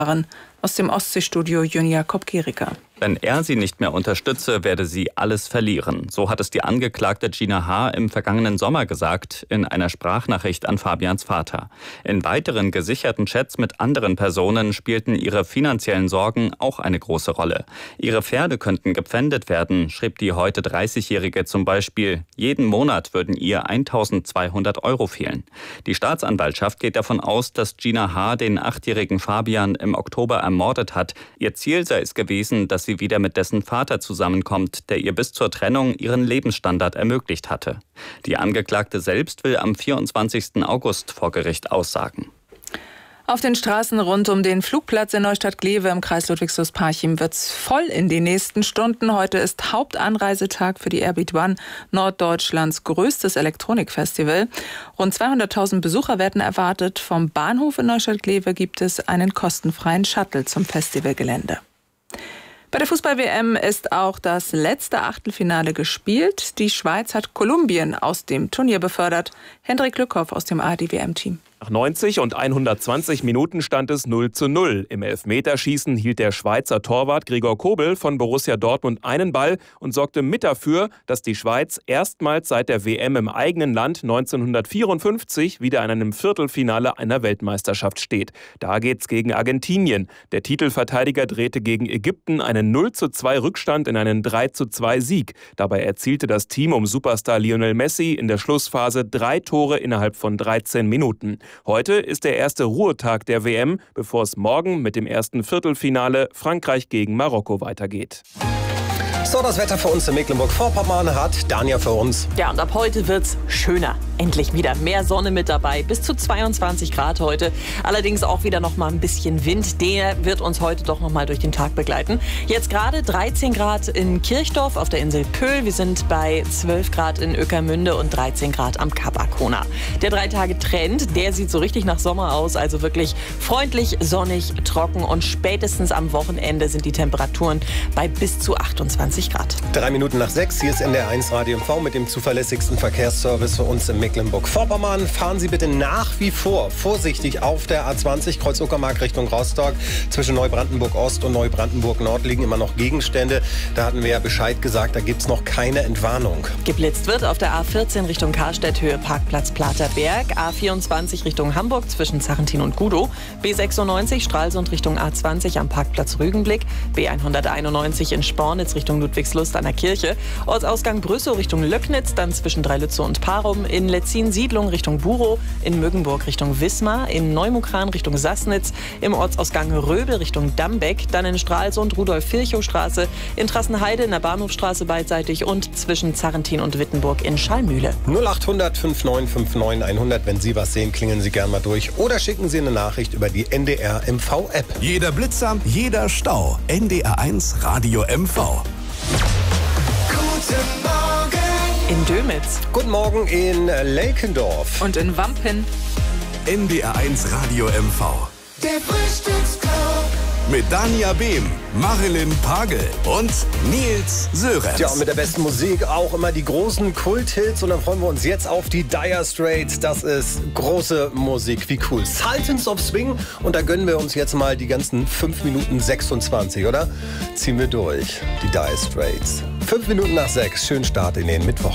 Aus dem Ostseestudio Jön Jakob Gericke. Wenn er sie nicht mehr unterstütze, werde sie alles verlieren. So hat es die Angeklagte Gina H. im vergangenen Sommer gesagt, in einer Sprachnachricht an Fabians Vater. In weiteren gesicherten Chats mit anderen Personen spielten ihre finanziellen Sorgen auch eine große Rolle. Ihre Pferde könnten gepfändet werden, schrieb die heute 30-Jährige zum Beispiel. Jeden Monat würden ihr 1.200 € fehlen. Die Staatsanwaltschaft geht davon aus, dass Gina H. den 8-jährigen Fabian im Oktober ermordet hat. Ihr Ziel sei es gewesen, dass sie wieder mit dessen Vater zusammenkommt, der ihr bis zur Trennung ihren Lebensstandard ermöglicht hatte. Die Angeklagte selbst will am 24. August vor Gericht aussagen. Auf den Straßen rund um den Flugplatz in Neustadt-Glewe im Kreis Ludwigslust-Parchim wird es voll in den nächsten Stunden. Heute ist Hauptanreisetag für die Airbeat One, Norddeutschlands größtes Elektronikfestival. Rund 200.000 Besucher werden erwartet. Vom Bahnhof in Neustadt-Glewe gibt es einen kostenfreien Shuttle zum Festivalgelände. Bei der Fußball-WM ist auch das letzte Achtelfinale gespielt. Die Schweiz hat Kolumbien aus dem Turnier befördert. Hendrik Lückhoff aus dem ARD-WM-Team. Nach 90 und 120 Minuten stand es 0:0. Im Elfmeterschießen hielt der Schweizer Torwart Gregor Kobel von Borussia Dortmund einen Ball und sorgte mit dafür, dass die Schweiz erstmals seit der WM im eigenen Land 1954 wieder in einem Viertelfinale einer Weltmeisterschaft steht. Da geht's gegen Argentinien. Der Titelverteidiger drehte gegen Ägypten einen 0:2 Rückstand in einen 3:2 Sieg. Dabei erzielte das Team um Superstar Lionel Messi in der Schlussphase 3 Tore innerhalb von 13 Minuten. Heute ist der erste Ruhetag der WM, bevor es morgen mit dem ersten Viertelfinale Frankreich gegen Marokko weitergeht. So, das Wetter für uns in Mecklenburg-Vorpommern hat Dania für uns. Ja, und ab heute wird's schöner. Endlich wieder mehr Sonne mit dabei. Bis zu 22 Grad heute. Allerdings auch wieder noch mal ein bisschen Wind. Der wird uns heute doch noch mal durch den Tag begleiten. Jetzt gerade 13 Grad in Kirchdorf auf der Insel Pöhl. Wir sind bei 12 Grad in Ueckermünde und 13 Grad am Kap Arkona. Der 3-Tage-Trend, der sieht so richtig nach Sommer aus. Also wirklich freundlich, sonnig, trocken. Und spätestens am Wochenende sind die Temperaturen bei bis zu 28 Grad. 3 Minuten nach 6, hier ist NDR1 Radio MV mit dem zuverlässigsten Verkehrsservice für uns in Mecklenburg-Vorpommern. Fahren Sie bitte nach wie vor vorsichtig auf der A20 Kreuz-Uckermark Richtung Rostock. Zwischen Neubrandenburg-Ost und Neubrandenburg-Nord liegen immer noch Gegenstände. Da hatten wir ja Bescheid gesagt, da gibt es noch keine Entwarnung. Geblitzt wird auf der A14 Richtung Karstedt, Höhe Parkplatz Platerberg. A24 Richtung Hamburg zwischen Zarrentin und Gudow. B96 Stralsund Richtung A20 am Parkplatz Rügenblick. B191 in Spornitz Richtung Ludwigslust an der Kirche. Ortsausgang Brüssow Richtung Löcknitz, dann zwischen Dreilütze und Parum. In Letzin Siedlung Richtung Burow. In Mögenburg Richtung Wismar. In Neumukran Richtung Sassnitz. Im Ortsausgang Röbel Richtung Dambeck. Dann in Stralsund Rudolf-Virchow-Straße. In Trassenheide in der Bahnhofstraße beidseitig. Und zwischen Zarrentin und Wittenburg in Schallmühle. 0800 5959 100. Wenn Sie was sehen, klingeln Sie gerne mal durch. Oder schicken Sie eine Nachricht über die NDR MV-App. Jeder Blitzer, jeder Stau. NDR1 Radio MV. Guten Morgen in Dömitz. Guten Morgen in Lelkendorf. Und in Wampen. NDR1 Radio MV. Der Frühstücksclub. Mit Dania Behm, Marilyn Pagel und Nils Sörenz. Ja, und mit der besten Musik auch immer die großen Kulthits. Und dann freuen wir uns jetzt auf die Dire Straits. Das ist große Musik. Wie cool. Sultans of Swing. Und da gönnen wir uns jetzt mal die ganzen 5 Minuten 26, oder? Ziehen wir durch. Die Dire Straits. 5 Minuten nach 6. Schönen Start in den Mittwoch.